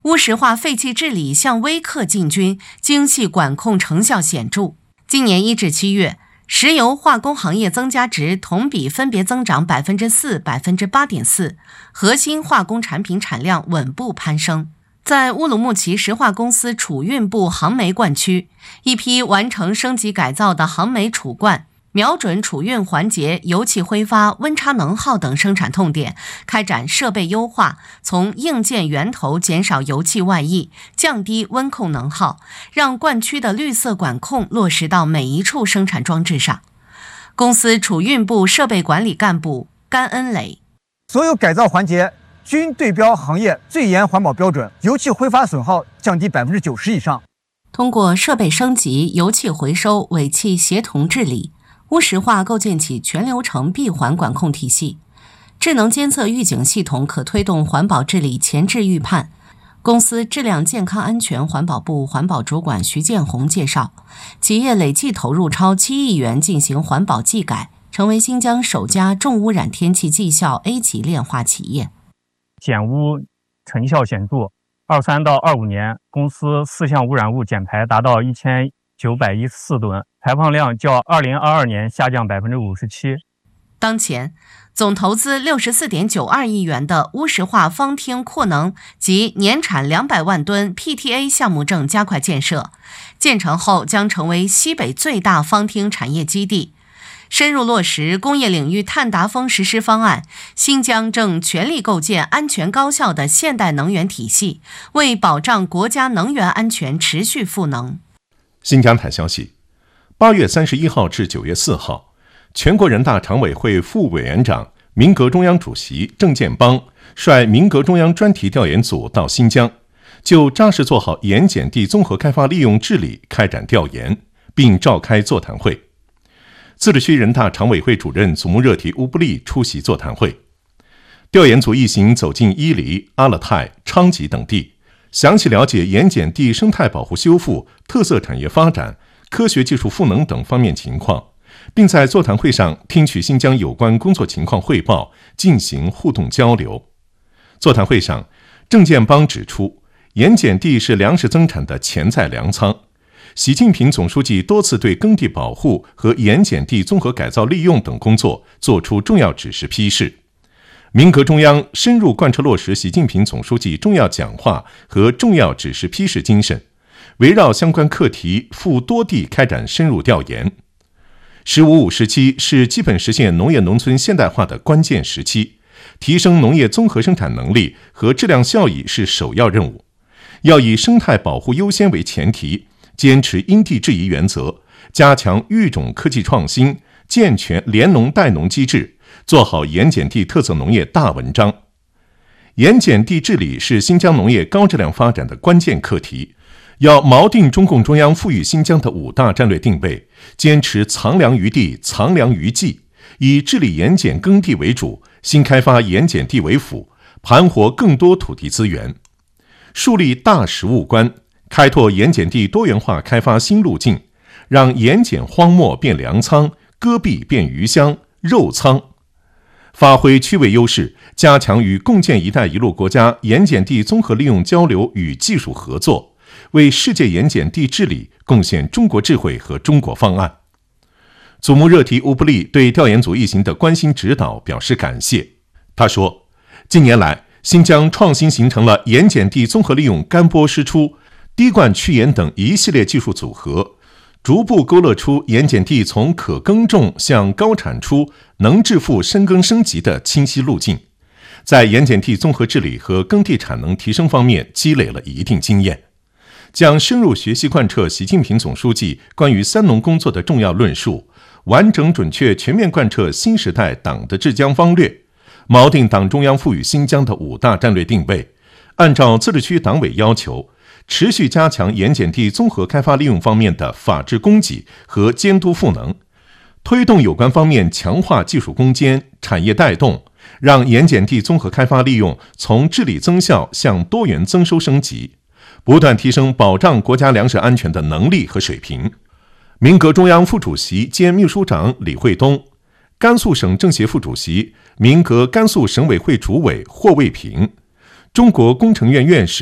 乌石化废气治理向微克进军，精细管控成效显著。今年1至7月，石油化工行业增加值同比分别增长 4%、8.4%， 核心化工产品产量稳步攀升。在乌鲁木齐石化公司储运部杭煤罐区，一批完成升级改造的杭煤储罐瞄准储运环节油气挥发、温差能耗等生产痛点，开展设备优化，从硬件源头减少油气外溢，降低温控能耗，让罐区的绿色管控落实到每一处生产装置上。公司储运部设备管理干部甘恩磊： 所有改造环节均对标行业最严环保标准，油气挥发损耗降低90%以上。 通过设备升级、油气回收、尾气协同治理，乌石化构建起全流程闭环管控体系，智能监测预警系统可推动环保治理前置预判。公司质量健康安全环保部环保主管徐建红介绍，企业累计投入超7亿元进行环保技改，成为新疆首家重污染天气绩效 A 级炼化企业。 减污成效显著，23到25年，公司4项污染物减排达到1914吨，排放量较2022年下降57%。 当前，总投资64.92亿元的乌石化方厅扩能及年产200万吨 PTA 项目正加快建设，建成后将成为西北最大方厅产业基地。深入落实工业领域碳达峰实施方案，新疆正全力构建安全高效的现代能源体系，为保障国家能源安全持续赋能。 新疆台消息，8月31号至9月4号，全国人大常委会副委员长、民革中央主席郑建邦率民革中央专题调研组到新疆，就扎实做好盐碱地综合开发利用治理开展调研，并召开座谈会。自治区人大常委会主任祖木热提乌布利出席座谈会。调研组一行走进伊犁、阿勒泰、昌吉等地，详细了解盐碱地生态保护修复、特色产业发展、科学技术赋能等方面情况，并在座谈会上听取新疆有关工作情况汇报，进行互动交流。座谈会上，郑建邦指出，盐碱地是粮食增产的潜在粮仓。习近平总书记多次对耕地保护和盐碱地综合改造利用等工作作出重要指示批示。民革中央深入贯彻落实习近平总书记重要讲话和重要指示批示精神，围绕相关课题赴多地开展深入调研。“15-5”时期是基本实现农业农村现代化的关键时期，提升农业综合生产能力和质量效益是首要任务，要以生态保护优先为前提，坚持因地制宜原则，加强育种科技创新，健全联农带农机制，做好盐碱地特色农业大文章。盐碱地治理是新疆农业高质量发展的关键课题，要锚定中共中央赋予新疆的5大战略定位，坚持藏粮于地、藏粮于技，以治理盐碱耕地为主，新开发盐碱地为辅，盘活更多土地资源，树立大实务观，开拓盐碱地多元化开发新路径，让盐碱荒漠变粮仓，戈壁变鱼乡、肉仓，发挥区位优势，加强与共建“一带一路”国家盐碱地综合利用交流与技术合作，为世界盐碱地治理贡献中国智慧和中国方案。祖木热提乌布利对调研组一行的关心指导表示感谢。他说，近年来，新疆创新形成了盐碱地综合利用干播湿出、滴灌去盐等一系列技术组合，逐步勾勒出盐碱地从可耕种向高产出、能致富深耕升级的清晰路径，在盐碱地综合治理和耕地产能提升方面积累了一定经验，将深入学习贯彻习近平总书记关于三农工作的重要论述，完整准确全面贯彻新时代党的治疆方略，锚定党中央赋予新疆的5大战略定位，按照自治区党委要求，持续加强盐碱地综合开发利用方面的法治供给和监督赋能，推动有关方面强化技术攻坚、产业带动，让盐碱地综合开发利用从治理增效向多元增收升级，不断提升保障国家粮食安全的能力和水平。民革中央副主席兼秘书长李惠东，甘肃省政协副主席、民革甘肃省委会主委霍卫平，中国工程院院士、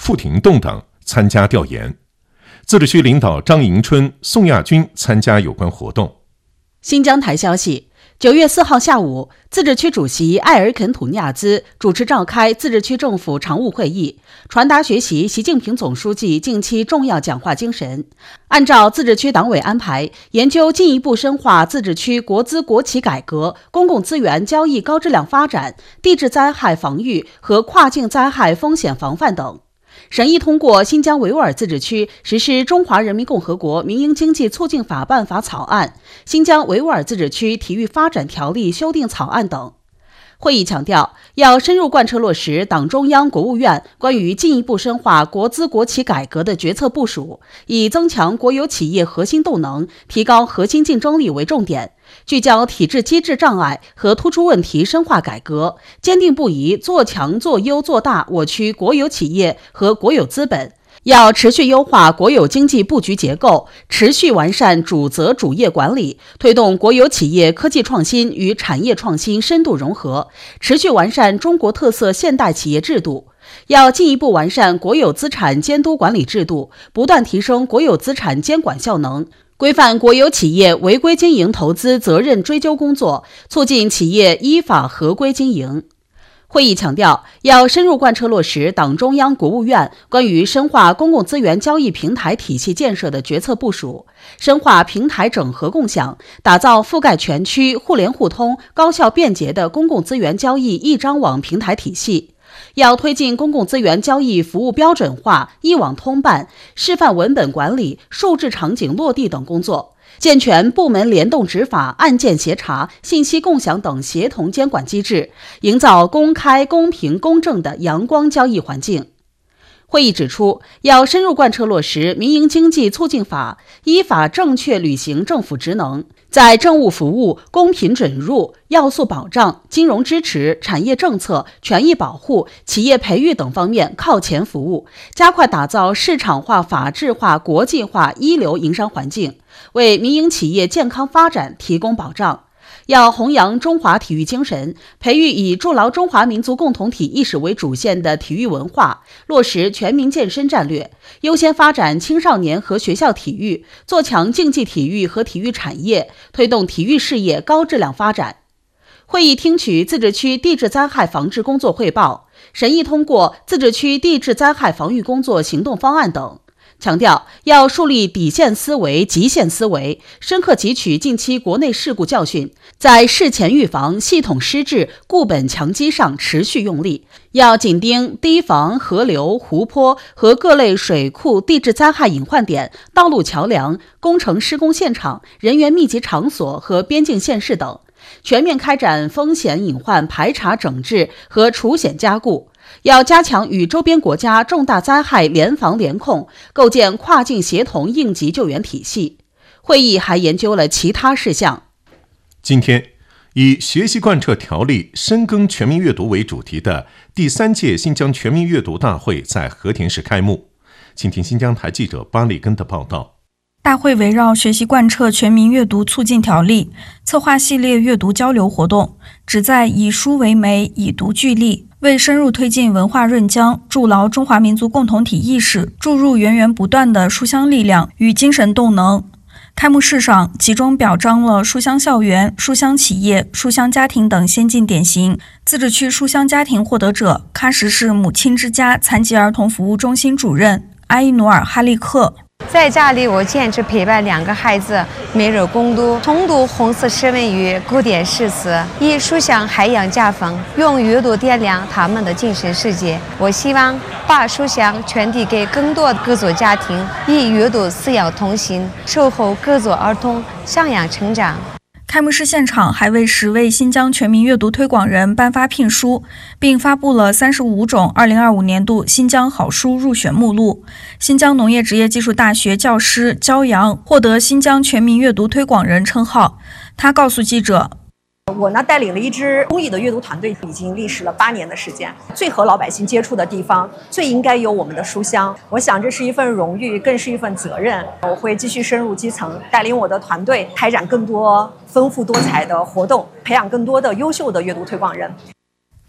傅廷栋等参加调研。自治区领导张迎春、宋亚军参加有关活动。 新疆台消息，9月4号下午，自治区主席艾尔肯土尼亚兹主持召开自治区政府常务会议，传达学习习近平总书记近期重要讲话精神，按照自治区党委安排，研究进一步深化自治区国资国企改革、公共资源交易高质量发展、地质灾害防御和跨境灾害风险防范等。审议通过新疆维吾尔自治区实施《中华人民共和国民营经济促进法》办法草案、新疆维吾尔自治区体育发展条例修订草案等。会议强调，要深入贯彻落实党中央、国务院关于进一步深化国资国企改革的决策部署，以增强国有企业核心动能、提高核心竞争力为重点，聚焦体制机制障碍和突出问题深化改革，坚定不移做强做优做大我区国有企业和国有资本。要持续优化国有经济布局结构，持续完善主责主业管理，推动国有企业科技创新与产业创新深度融合，持续完善中国特色现代企业制度。要进一步完善国有资产监督管理制度，不断提升国有资产监管效能，规范国有企业违规经营投资责任追究工作，促进企业依法合规经营。会议强调，要深入贯彻落实党中央、国务院关于深化公共资源交易平台体系建设的决策部署，深化平台整合共享，打造覆盖全区、互联互通、高效便捷的公共资源交易一张网平台体系。要推进公共资源交易服务标准化、一网通办、示范文本管理、数字场景落地等工作，健全部门联动执法、案件协查、信息共享等协同监管机制，营造公开、公平、公正的阳光交易环境。会议指出，要深入贯彻落实《民营经济促进法》，依法正确履行政府职能，在政务服务、公平准入、要素保障、金融支持、产业政策、权益保护、企业培育等方面靠前服务，加快打造市场化、法治化、国际化一流营商环境，为民营企业健康发展提供保障。要弘扬中华体育精神，培育以筑牢中华民族共同体意识为主线的体育文化，落实全民健身战略，优先发展青少年和学校体育，做强竞技体育和体育产业，推动体育事业高质量发展。会议听取自治区地质灾害防治工作汇报，审议通过自治区地质灾害防御工作行动方案等。强调要树立底线思维、极限思维，深刻汲取近期国内事故教训，在事前预防、系统施治、固本强基上持续用力。要紧盯堤防、河流、湖泊和各类水库地质灾害隐患点、道路桥梁、工程施工现场、人员密集场所和边境县市等，全面开展风险隐患排查整治和除险加固。要加强与周边国家重大灾害联防联控，构建跨境协同应急救援体系。会议还研究了其他事项。 今天，以学习贯彻条例、深耕全民阅读为主题的第3届新疆全民阅读大会在和田市开幕。请听新疆台记者巴利根的报道。 大会围绕学习贯彻全民阅读促进条例，策划系列阅读交流活动，旨在以书为媒，以读聚力，为深入推进文化润浆，筑牢中华民族共同体意识，注入源源不断的书香力量与精神动能。开幕式上集中表彰了书香校园、书香企业、书香家庭等先进典型。自治区书香家庭获得者喀什市母亲之家残疾儿童服务中心主任阿伊努尔哈利克。 在家里，我坚持陪伴2个孩子，每日共读、重读红色诗文与古典诗词，以书香海洋家风，用阅读点亮他们的精神世界。我希望把书香传递给更多各族家庭，以阅读饲养童心，守候各族儿童向阳成长。 开幕式现场还为10位新疆全民阅读推广人颁发聘书，并发布了35种2025年度新疆好书入选目录。新疆农业职业技术大学教师焦阳获得新疆全民阅读推广人称号。他告诉记者， 我呢带领了一支公益的阅读团队，已经历时了8年的时间。最和老百姓接触的地方，最应该有我们的书香。我想这是一份荣誉，更是一份责任。我会继续深入基层，带领我的团队开展更多丰富多彩的活动，培养更多的优秀的阅读推广人。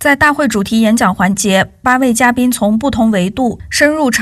在大会主题演讲环节，8位嘉宾从不同维度深入